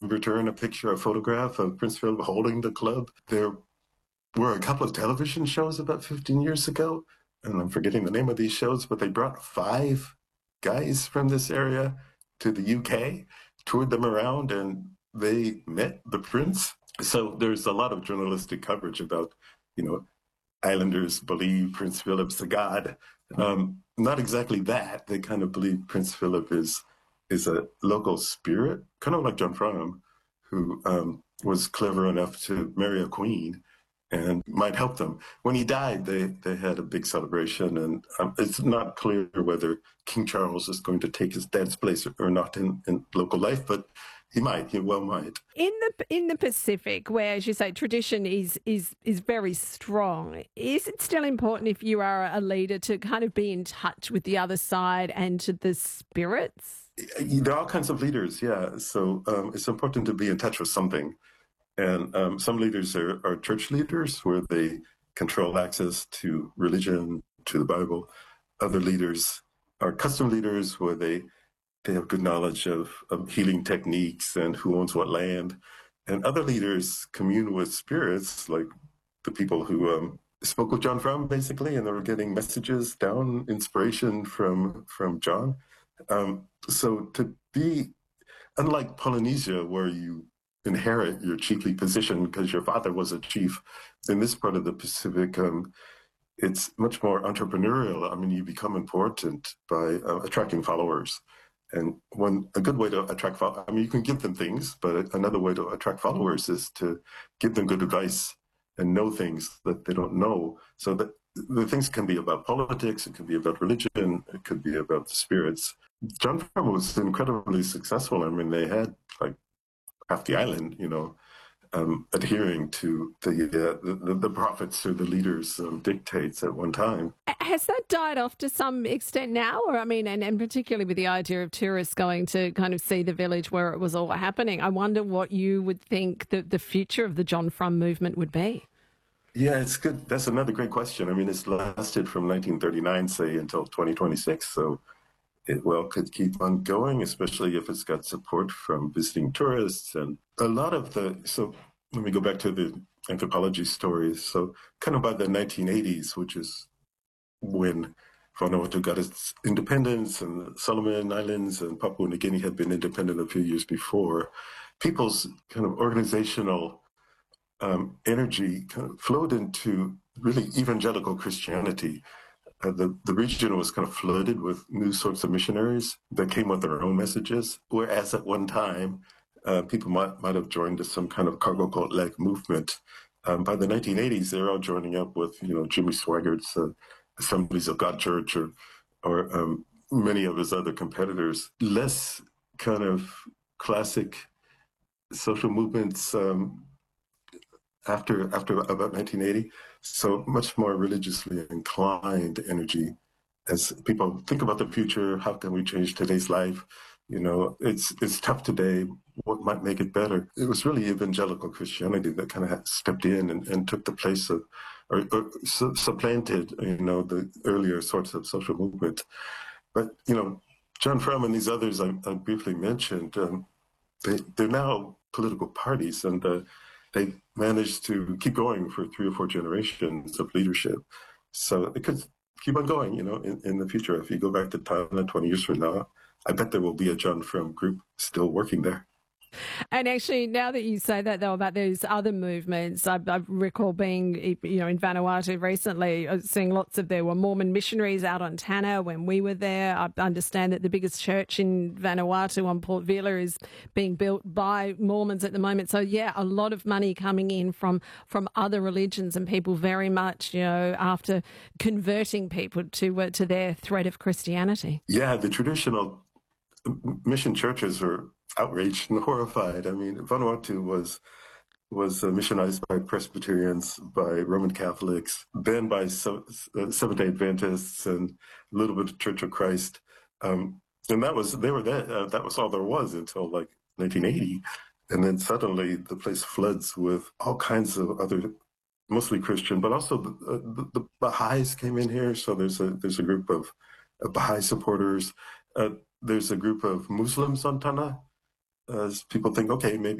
return a picture, a photograph of Prince Philip holding the club. There were a couple of television shows about 15 years ago, and I'm forgetting the name of these shows, but they brought 5 guys from this area to the UK, toured them around, and they met the prince. So there's a lot of journalistic coverage about, islanders believe Prince Philip's a god. Not exactly that. They kind of believe Prince Philip is a local spirit, kind of like John Farnham, who was clever enough to marry a queen and might help them. When he died, they had a big celebration, and it's not clear whether King Charles is going to take his dad's place or not in local life, but he might. He well might. In the Pacific, where, as you say, tradition is very strong, is it still important if you are a leader to kind of be in touch with the other side and to the spirits? There are all kinds of leaders, yeah. So it's important to be in touch with something. And some leaders are church leaders, where they control access to religion, to the Bible. Other leaders are custom leaders, where they have good knowledge of healing techniques and who owns what land. And other leaders commune with spirits, like the people who spoke with John Frum, basically, and they were getting messages down, inspiration from John. So to be, unlike Polynesia, where you inherit your chiefly position because your father was a chief, in this part of the Pacific, it's much more entrepreneurial. I mean, you become important by attracting followers. And a good way to attract followers, I mean, you can give them things, but another way to attract followers is to give them good advice and know things that they don't know. So that the things can be about politics, it could be about religion, it could be about the spirits. John Farnham was incredibly successful. I mean, they had like half the island, adhering to the prophets or the leaders' dictates at one time. Has that died off to some extent now? Or, I mean, and particularly with the idea of tourists going to kind of see the village where it was all happening, I wonder what you would think that the future of the John Frum movement would be. Yeah, it's good. That's another great question. I mean, it's lasted from 1939, say, until 2026. So it could keep on going, especially if it's got support from visiting tourists. And a lot of so let me go back to the anthropology stories. So kind of by the 1980s, which is when Vanuatu got its independence, and the Solomon Islands and Papua New Guinea had been independent a few years before, people's kind of organizational energy kind of flowed into really evangelical Christianity. The region was kind of flooded with new sorts of missionaries that came with their own messages, whereas at one time, people might have joined some kind of cargo cult-like movement. By the 1980s, they were all joining up with, Jimmy Swaggart's Assemblies of God Church or many of his other competitors. Less kind of classic social movements after about 1980. So much more religiously inclined energy as people think about the future. How can we change today's life? It's tough today. What might make it better? It was really evangelical Christianity that kind of stepped in and took the place of, or supplanted, the earlier sorts of social movement. But, John Frum and these others I briefly mentioned, they're now political parties, and they managed to keep going for 3 or 4 generations of leadership. So it could keep on going, in the future. If you go back to Thailand 20 years from now, I bet there will be a John Frum group still working there. And actually, now that you say that, though, about those other movements, I recall being, in Vanuatu recently, seeing there were Mormon missionaries out on Tanna when we were there. I understand that the biggest church in Vanuatu on Port Vila is being built by Mormons at the moment. So, yeah, a lot of money coming in from other religions, and people very much, after converting people to their thread of Christianity. Yeah, the traditional mission churches are outraged and horrified. I mean, Vanuatu was missionized by Presbyterians, by Roman Catholics, then by Seventh-day Adventists, and a little bit of Church of Christ. And that was all there was until like 1980. And then suddenly the place floods with all kinds of other, mostly Christian, but also the Baha'is came in here. So there's a group of Baha'i supporters. There's a group of Muslims on Tanna. As people think, okay, maybe